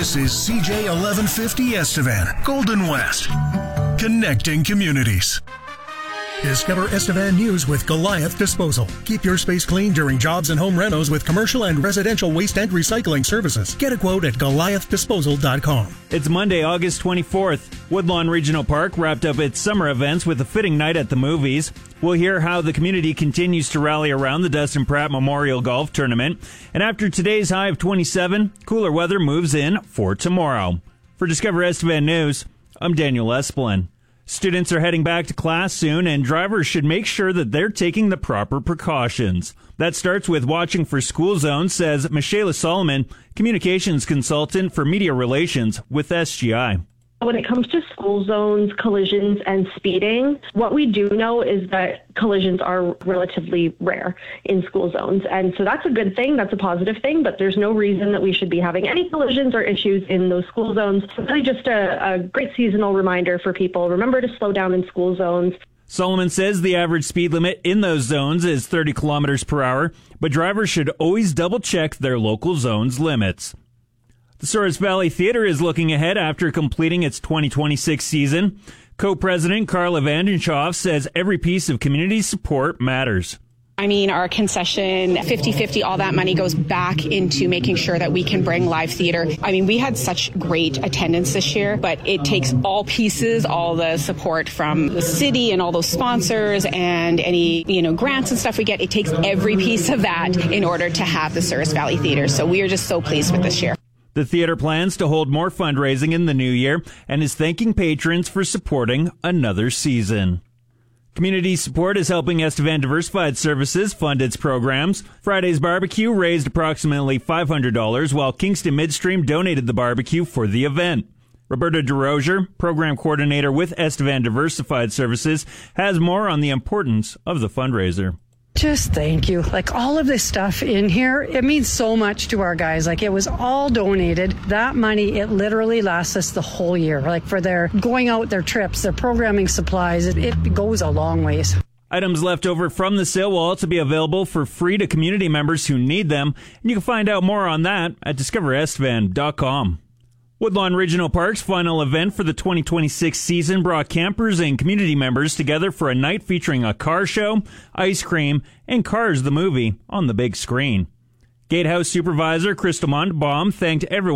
This is CJ 1150 Estevan, Golden West, connecting communities. Discover Estevan News with Goliath Disposal. Keep your space clean during jobs and home renos with commercial and residential waste and recycling services. Get a quote at GoliathDisposal.com. It's Monday, August 24th. Woodlawn Regional Park wrapped up its summer events with a fitting night at the movies. We'll hear how the community continues to rally around the Dustin Pratt Memorial Golf Tournament. And after today's high of 27, cooler weather moves in for tomorrow. For Discover Estevan News, I'm Daniel Esplin. Students are heading back to class soon, and drivers should make sure that they're taking the proper precautions. That starts with watching for school zones, says Michaela Solomon, communications consultant for media relations with SGI. When it comes to school zones, collisions, and speeding, what we do know is that collisions are relatively rare in school zones. And so that's a good thing. That's a positive thing. But there's no reason that we should be having any collisions or issues in those school zones. So really just a great seasonal reminder for people. Remember to slow down in school zones. Solomon says the average speed limit in those zones is 30 kilometers per hour, but drivers should always double check their local zone's limits. The Souris Valley Theatre is looking ahead after completing its 2026 season. Co-president Carla Vandenshoff says every piece of community support matters. I mean, our concession, 50-50, all that money goes back into making sure that we can bring live theater. I mean, we had such great attendance this year, but it takes all pieces, all the support from the city and all those sponsors and any, grants and stuff we get. It takes every piece of that in order to have the Souris Valley Theatre. So we are just so pleased with this year. The theater plans to hold more fundraising in the new year and is thanking patrons for supporting another season. Community support is helping Estevan Diversified Services fund its programs. Friday's barbecue raised approximately $500, while Kingston Midstream donated the barbecue for the event. Roberta DeRozier, program coordinator with Estevan Diversified Services, has more on the importance of the fundraiser. Just thank you. Like all of this stuff in here, it means so much to our guys. Like it was all donated. That money, it literally lasts us the whole year. Like for their going out, their trips, their programming supplies, it goes a long ways. Items left over from the sale will also be available for free to community members who need them. And you can find out more on that at discoverestevan.com. Woodlawn Regional Park's final event for the 2026 season brought campers and community members together for a night featuring a car show, ice cream, and Cars the movie on the big screen. Gatehouse Supervisor Crystal Montbaum thanked everyone